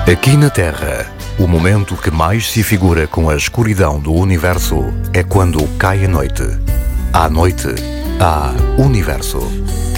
Aqui na Terra, o momento que mais se figura com a escuridão do universo é quando cai a noite. À noite, há universo.